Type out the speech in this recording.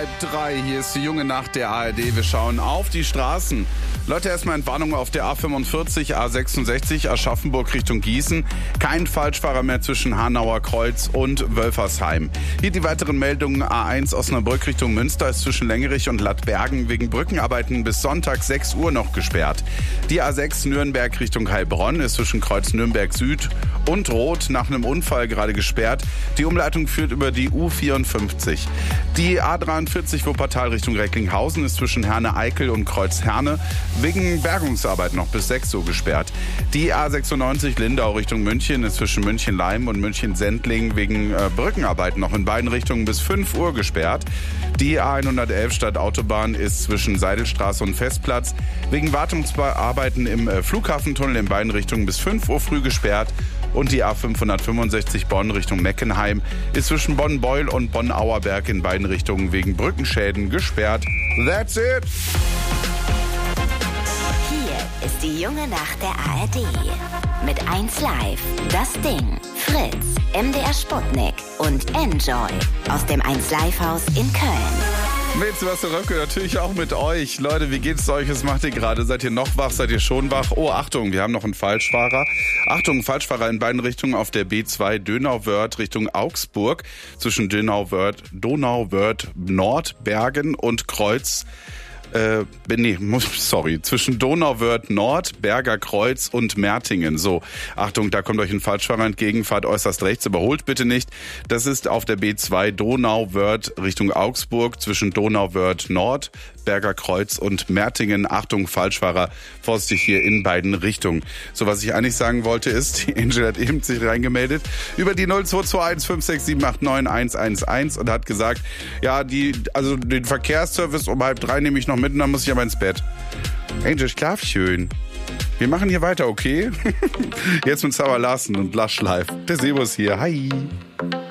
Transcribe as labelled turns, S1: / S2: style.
S1: 2:30, hier ist die junge Nacht der ARD. Wir schauen auf die Straßen. Leute, erstmal Entwarnung auf der A45, A66, Aschaffenburg Richtung Gießen. Kein Falschfahrer mehr zwischen Hanauer Kreuz und Wölfersheim. Hier die weiteren Meldungen. A1 Osnabrück Richtung Münster ist zwischen Längerich und Lattbergen wegen Brückenarbeiten bis Sonntag 6 Uhr noch gesperrt. Die A6 Nürnberg Richtung Heilbronn ist zwischen Kreuz Nürnberg Süd und Rot nach einem Unfall gerade gesperrt. Die Umleitung führt über die U54. Die A43 Wuppertal Richtung Recklinghausen ist zwischen Herne-Eickel und Kreuz Herne wegen Bergungsarbeit noch bis 6 Uhr gesperrt. Die A96 Lindau Richtung München ist zwischen München-Leim und München-Sendling wegen Brückenarbeiten noch in beiden Richtungen bis 5 Uhr gesperrt. Die A111 Stadtautobahn ist zwischen Seidelstraße und Festplatz wegen Wartungsarbeiten im Flughafentunnel in beiden Richtungen bis 5 Uhr früh gesperrt. Und die A565 Bonn Richtung Meckenheim ist zwischen Bonn-Beul und Bonn-Auerberg in beiden Richtungen wegen Brückenschäden gesperrt. That's it!
S2: Hier ist die junge Nacht der ARD. Mit 1Live, Das Ding, Fritz, MDR Sputnik und Enjoy aus dem 1Live-Haus in Köln.
S1: Mit Sebastian Röpke natürlich auch mit euch. Leute, wie geht's euch? Was macht ihr gerade? Seid ihr noch wach? Seid ihr schon wach? Oh, Achtung, wir haben noch einen Falschfahrer. Achtung, Falschfahrer in beiden Richtungen auf der B2 Dönauwörth Richtung Augsburg. Zwischen Dönauwörth Nord, Bergen und Kreuz. Zwischen Donauwörth Nord, Berger Kreuz und Mertingen. So, Achtung, da kommt euch ein Falschfahrer entgegen, fahrt äußerst rechts, überholt bitte nicht. Das ist auf der B2 Donauwörth Richtung Augsburg zwischen Donauwörth Nord, Berger Kreuz und Mertingen. Achtung, Falschfahrer, vorsichtig hier in beiden Richtungen. So, was ich eigentlich sagen wollte ist, die Angel hat eben sich reingemeldet über die 0221 56789 111 und hat gesagt, ja, den Verkehrsservice um 2:30 nehme ich noch mit und dann muss ich aber ins Bett. Angel, schlaf schön. Wir machen hier weiter, okay? Jetzt mit Sarah Larsen und Lush Life. Der Sebus hier. Hi.